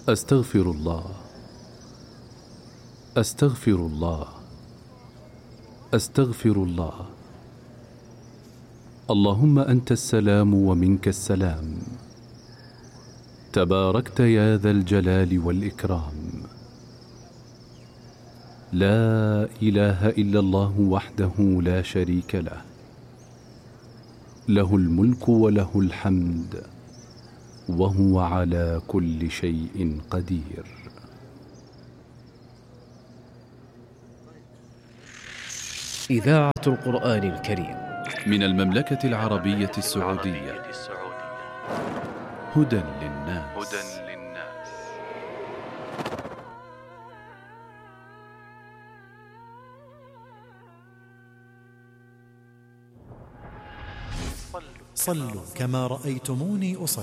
أستغفر الله، أستغفر الله، أستغفر الله. اللهم أنت السلام ومنك السلام، تباركت يا ذا الجلال والإكرام. لا إله إلا الله وحده لا شريك له، له الملك وله الحمد وهو على كل شيء قدير. إذاعة القرآن الكريم من المملكة العربية السعودية. هدى للناس. صلوا كما رأيتموني أصلي.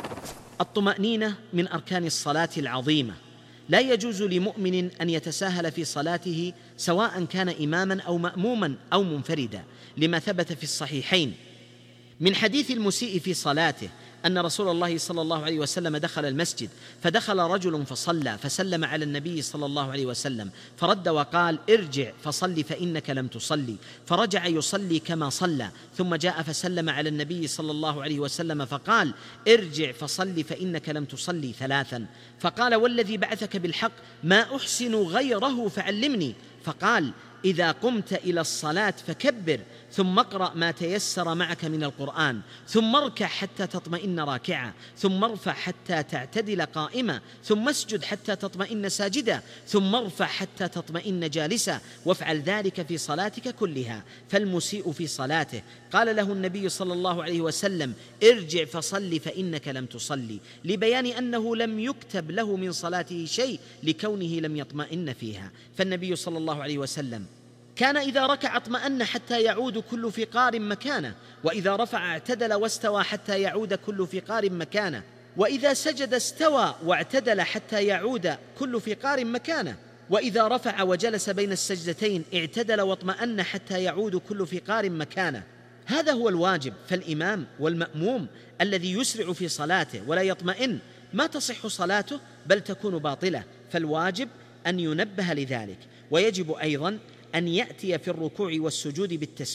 الطمأنينة من أركان الصلاة العظيمة، لا يجوز لمؤمن أن يتساهل في صلاته سواء كان إماما أو مأموما أو منفردا، لما ثبت في الصحيحين من حديث المسيء في صلاته أن رسول الله صلى الله عليه وسلم دخل المسجد، فدخل رجل فصلى فسلم على النبي صلى الله عليه وسلم، فرد وقال: ارجع فصل فإنك لم تصلي، فرجع يصلي كما صلى، ثم جاء فسلم على النبي صلى الله عليه وسلم فقال: ارجع فصل فإنك لم تصلي ثلاثا، فقال: والذي بعثك بالحق ما أحسن غيره فعلمني، فقال: إذا قمت إلى الصلاة فكبر، ثم اقرأ ما تيسر معك من القرآن، ثم اركع حتى تطمئن راكعا، ثم ارفع حتى تعتدل قائما، ثم اسجد حتى تطمئن ساجدا، ثم ارفع حتى تطمئن جالسا، وافعل ذلك في صلاتك كلها. فالمسيء في صلاته قال له النبي صلى الله عليه وسلم: ارجع فصل فإنك لم تصلي، لبيان أنه لم يكتب له من صلاته شيء لكونه لم يطمئن فيها. فالنبي صلى الله عليه وسلم كان إذا ركع اطمأن حتى يعود كل فقار مكانه، وإذا رفع اعتدل واستوى حتى يعود كل فقار مكانه، وإذا سجد استوى واعتدل حتى يعود كل فقار مكانه، وإذا رفع وجلس بين السجدتين اعتدل واطمأن حتى يعود كل فقار مكانه. هذا هو الواجب. فالإمام والمأموم الذي يسرع في صلاته ولا يطمئن ما تصح صلاته بل تكون باطلة، فالواجب أن ينبه لذلك. ويجب أيضا أن يأتي في الركوع والسجود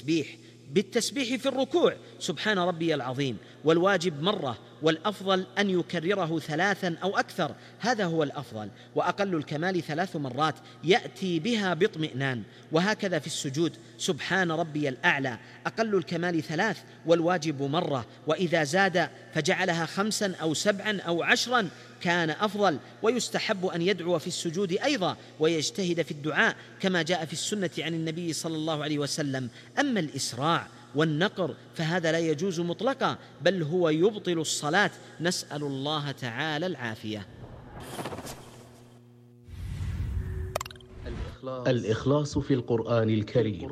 بالتسبيح في الركوع سبحان ربي العظيم، والواجب مرة، والأفضل أن يكرره 3 أو أكثر، هذا هو الأفضل، وأقل الكمال 3 مرات يأتي بها باطمئنان. وهكذا في السجود سبحان ربي الأعلى أقل الكمال 3 والواجب مرة، وإذا زاد فجعلها 5 أو 7 أو 10 كان أفضل. ويستحب أن يدعو في السجود أيضا ويجتهد في الدعاء كما جاء في السنة عن النبي صلى الله عليه وسلم. أما الإسراع والنقر فهذا لا يجوز مطلقا، بل هو يبطل الصلاة، نسأل الله تعالى العافية. الإخلاص في القرآن الكريم.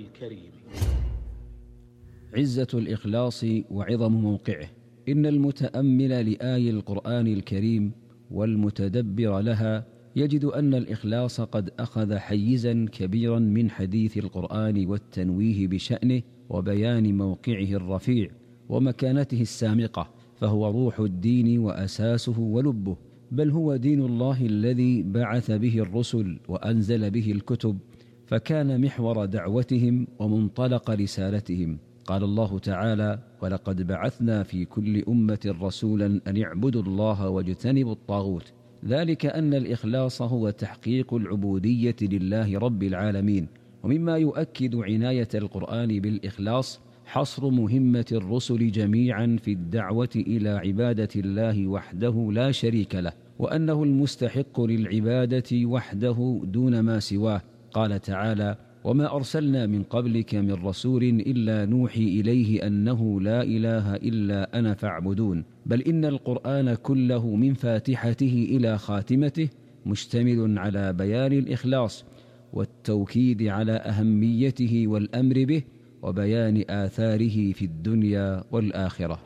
عزة الإخلاص وعظم موقعه. إن المتأمل لآي القرآن الكريم والمتدبر لها يجد أن الإخلاص قد أخذ حيزا كبيرا من حديث القرآن والتنويه بشأنه وبيان موقعه الرفيع ومكانته السامقة، فهو روح الدين وأساسه ولبه، بل هو دين الله الذي بعث به الرسل وأنزل به الكتب، فكان محور دعوتهم ومنطلق رسالتهم. قال الله تعالى: ولقد بعثنا في كل أمة رسولا أن اعبدوا الله واجتنبوا الطاغوت. ذلك أن الإخلاص هو تحقيق العبودية لله رب العالمين. ومما يؤكد عناية القرآن بالإخلاص حصر مهمة الرسل جميعا في الدعوة إلى عبادة الله وحده لا شريك له، وأنه المستحق للعبادة وحده دون ما سواه. قال تعالى: وما أرسلنا من قبلك من رسول إلا نوحي إليه أنه لا إله إلا أنا فاعبدون. بل إن القرآن كله من فاتحته إلى خاتمته مشتمل على بيان الإخلاص والتوكيد على أهميته والأمر به وبيان آثاره في الدنيا والآخرة.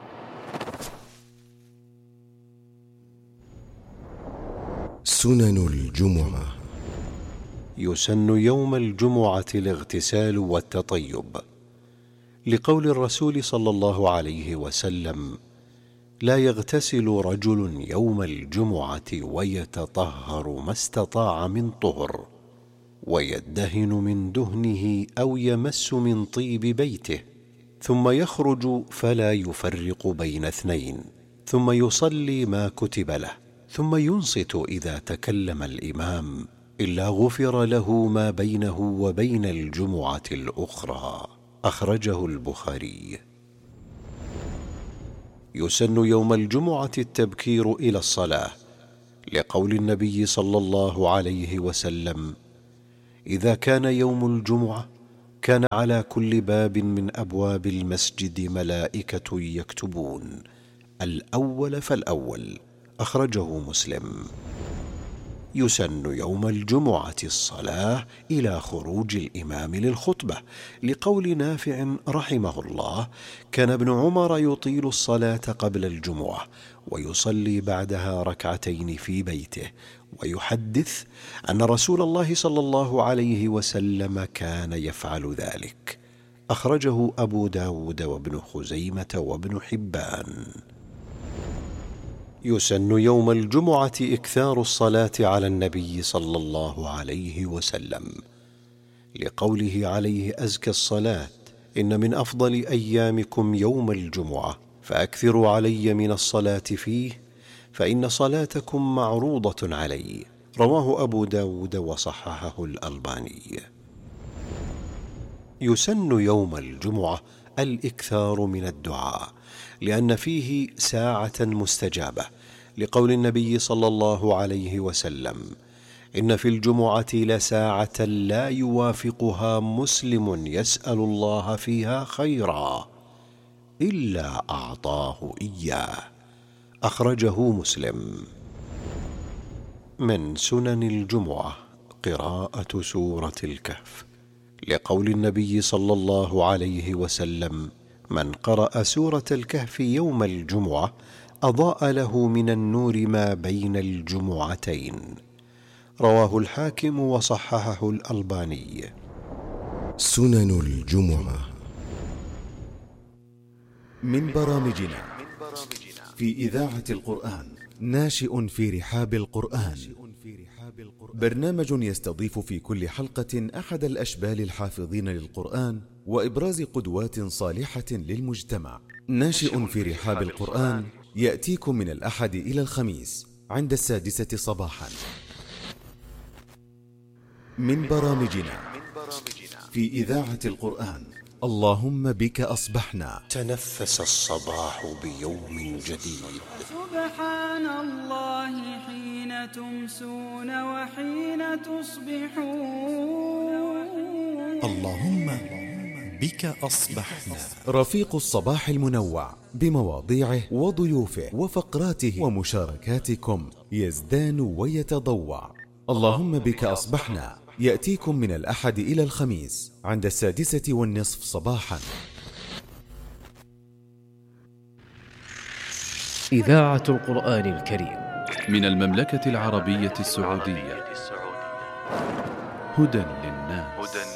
سنن الجمعة. يسن يوم الجمعة الاغتسال والتطيب، لقول الرسول صلى الله عليه وسلم: لا يغتسل رجل يوم الجمعة ويتطهر ما استطاع من طهر، ويدهن من دهنه أو يمس من طيب بيته، ثم يخرج فلا يفرق بين اثنين، ثم يصلي ما كتب له، ثم ينصت إذا تكلم الإمام، إلا غفر له ما بينه وبين الجمعة الأخرى. أخرجه البخاري. يسن يوم الجمعة التبكير إلى الصلاة، لقول النبي صلى الله عليه وسلم: إذا كان يوم الجمعة كان على كل باب من أبواب المسجد ملائكة يكتبون الأول فالأول. أخرجه مسلم. يسن يوم الجمعة الصلاة إلى خروج الإمام للخطبة، لقول نافع رحمه الله: كان ابن عمر يطيل الصلاة قبل الجمعة ويصلي بعدها ركعتين في بيته، ويحدث أن رسول الله صلى الله عليه وسلم كان يفعل ذلك. أخرجه أبو داود وابن خزيمة وابن حبان. يسن يوم الجمعة إكثار الصلاة على النبي صلى الله عليه وسلم، لقوله عليه أزكى الصلاة: إن من أفضل أيامكم يوم الجمعة، فأكثروا علي من الصلاة فيه، فإن صلاتكم معروضة علي. رواه أبو داود وصححه الألباني. يسن يوم الجمعة الإكثار من الدعاء، لأن فيه ساعة مستجابة، لقول النبي صلى الله عليه وسلم: إن في الجمعة لساعة لا يوافقها مسلم يسأل الله فيها خيرا إلا أعطاه إياه. أخرجه مسلم. من سنن الجمعة قراءة سورة الكهف، لقول النبي صلى الله عليه وسلم: من قرأ سورة الكهف يوم الجمعة أضاء له من النور ما بين الجمعتين. رواه الحاكم وصححه الألباني. سنن الجمعة. من برامجنا في إذاعة القرآن ناشئ في رحاب القرآن، برنامج يستضيف في كل حلقة أحد الأشبال الحافظين للقرآن وإبراز قدوات صالحة للمجتمع. ناشئ في رحاب القرآن يأتيكم من الأحد إلى الخميس عند 6:00 صباحا. من برامجنا في إذاعة القرآن اللهم بك أصبحنا. تنفس الصباح بيوم جديد. سبحان الله حين تمسون وحين تصبحون. اللهم بك أصبحنا. رفيق الصباح المنوع بمواضيعه وضيوفه وفقراته ومشاركاتكم يزدان ويتضوع. اللهم بك أصبحنا يأتيكم من الأحد إلى الخميس عند 6:30 صباحا. إذاعة القرآن الكريم من المملكة العربية السعودية. هدى